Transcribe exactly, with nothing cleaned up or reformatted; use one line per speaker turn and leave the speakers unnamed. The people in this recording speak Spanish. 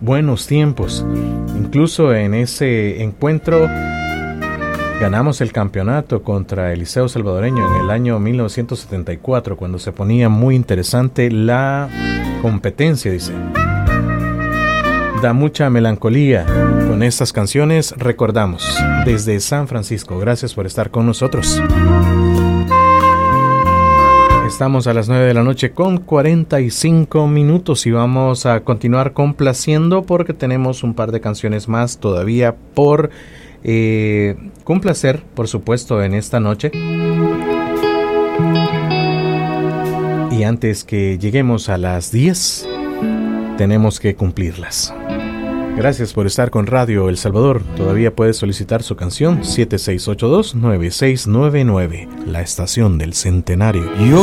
buenos tiempos. Incluso en ese encuentro ganamos el campeonato contra el Liceo Salvadoreño en el año mil novecientos setenta y cuatro, cuando se ponía muy interesante la competencia, dice. Da mucha melancolía con estas canciones, recordamos desde San Francisco. Gracias por estar con nosotros. Estamos a las nueve de la noche con cuarenta y cinco minutos y vamos a continuar complaciendo porque tenemos un par de canciones más todavía por eh, complacer, por supuesto, en esta noche. Y antes que lleguemos a las diez, tenemos que cumplirlas. Gracias por estar con Radio El Salvador. Todavía puedes solicitar su canción siete seis ocho dos nueve seis nueve nueve, la estación del centenario. Yo